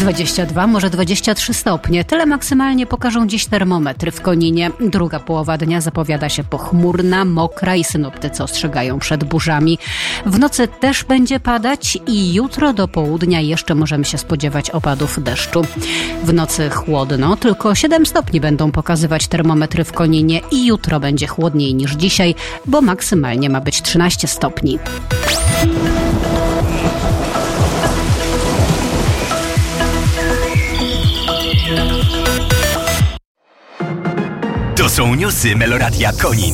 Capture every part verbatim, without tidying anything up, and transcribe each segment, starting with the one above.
dwadzieścia dwa, może dwadzieścia trzy stopnie. Tyle maksymalnie pokażą dziś termometry w Koninie. Druga połowa dnia zapowiada się pochmurna, mokra i synoptycy ostrzegają przed burzami. W nocy też będzie padać i jutro do południa jeszcze możemy się spodziewać opadów deszczu. W nocy chłodno, tylko siedem stopni będą pokazywać termometry w Koninie i jutro będzie chłodniej niż dzisiaj, bo maksymalnie ma być trzynaście stopni. To są newsy Meloradia Konin.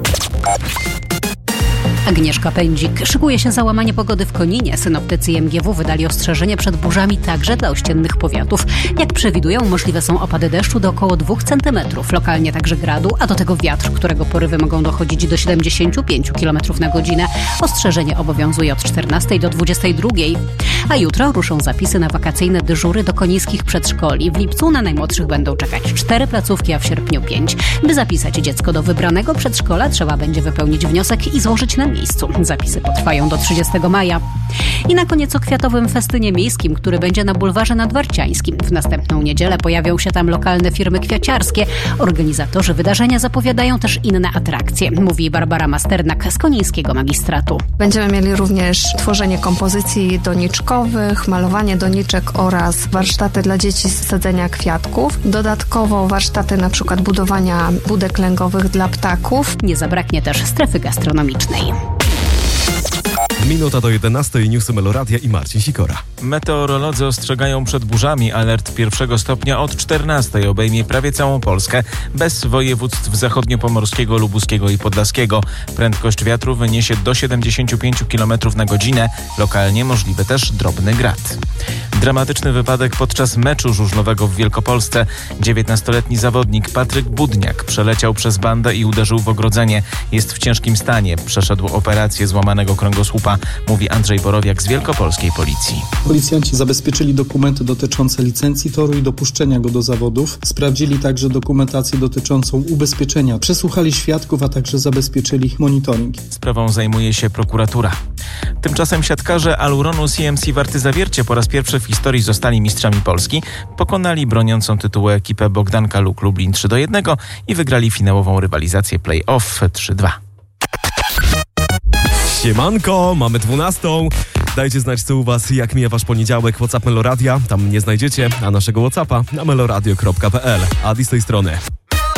Agnieszka Pędzik. Szykuje się załamanie pogody w Koninie. Synoptycy I M G W wydali ostrzeżenie przed burzami także dla ościennych powiatów. Jak przewidują, możliwe są opady deszczu do około dwóch centymetrów, lokalnie także gradu, a do tego wiatr, którego porywy mogą dochodzić do siedemdziesiąt pięć kilometrów na godzinę. Ostrzeżenie obowiązuje od czternastej do dwudziestej drugiej. A jutro ruszą zapisy na wakacyjne dyżury do konińskich przedszkoli. W lipcu na najmłodszych będą czekać cztery placówki, a w sierpniu pięć. By zapisać dziecko do wybranego przedszkola, trzeba będzie wypełnić wniosek i złożyć na miejscu. Zapisy potrwają do trzydziestego maja. I na koniec o kwiatowym festynie miejskim, który będzie na bulwarze nadwarciańskim. W następną niedzielę pojawią się tam lokalne firmy kwiaciarskie. Organizatorzy wydarzenia zapowiadają też inne atrakcje, mówi Barbara Masternak z konińskiego magistratu. Będziemy mieli również tworzenie kompozycji doniczkowych, malowanie doniczek oraz warsztaty dla dzieci z sadzenia kwiatków. Dodatkowo warsztaty na przykład budowania budek lęgowych dla ptaków. Nie zabraknie też strefy gastronomicznej. Minuta do jedenastej, newsy Meloradia i Marcin Sikora. Meteorolodzy ostrzegają przed burzami. Alert pierwszego stopnia od czternastej obejmie prawie całą Polskę, bez województw zachodniopomorskiego, lubuskiego i podlaskiego. Prędkość wiatru wyniesie do siedemdziesiąt pięć kilometrów na godzinę. Lokalnie możliwy też drobny grad. Dramatyczny wypadek podczas meczu żużlowego w Wielkopolsce. dziewiętnastoletni zawodnik Patryk Budniak przeleciał przez bandę i uderzył w ogrodzenie. Jest w ciężkim stanie. Przeszedł operację złamanego kręgosłupa, mówi Andrzej Borowiak z wielkopolskiej policji. Policjanci zabezpieczyli dokumenty dotyczące licencji toru i dopuszczenia go do zawodów. Sprawdzili także dokumentację dotyczącą ubezpieczenia. Przesłuchali świadków, a także zabezpieczyli monitoring. Sprawą zajmuje się prokuratura. Tymczasem siatkarze Aluronu C M C Warty Zawiercie po raz pierwszy w historii zostali mistrzami Polski. Pokonali broniącą tytułu ekipę Bogdanka Luk Lublin trzy do jednego i wygrali finałową rywalizację play-off trzy dwa. Siemanko, mamy dwunastą. Dajcie znać, co u was, jak mija wasz poniedziałek. WhatsApp Meloradia, tam mnie znajdziecie, a naszego WhatsAppa na meloradio kropka p l. Adi z tej strony.